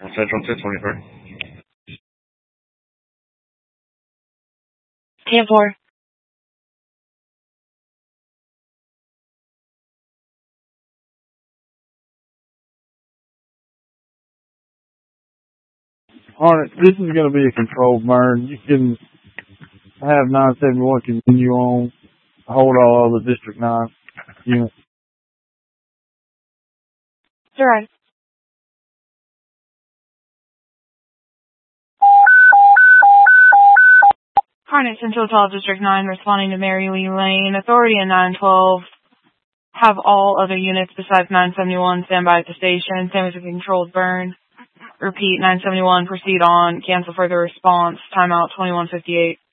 Central 223. 10-4. Hornet, this is going to be a controlled burn. You can have 971 continue on, hold all other District 9 units. Right. Hornet Central 12 District 9 responding to Mary Lee Lane. Authority in 912. Have all other units besides 971 stand by at the station. Same as a controlled burn. Repeat, 971, proceed on. Cancel further response. Timeout 2158.